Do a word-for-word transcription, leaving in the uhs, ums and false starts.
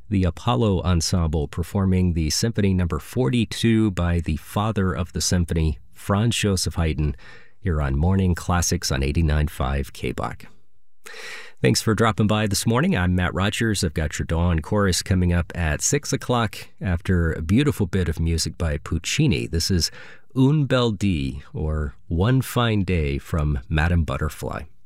the Apollo Ensemble performing the Symphony Number forty-two by the father of the symphony, Franz Joseph Haydn, here on Morning Classics on eighty-nine point five K B O C. Thanks for dropping by this morning. I'm Matt Rogers. I've got your Dawn Chorus coming up at six o'clock after a beautiful bit of music by Puccini. This is Un Bel Dì, or One Fine Day, from Madame Butterfly.